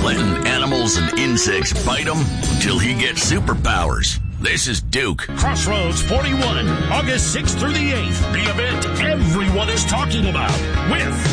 letting animals and insects bite him until he gets superpowers. This is Duke. Crossroads 41, August 6th through the 8th. The event everyone is talking about with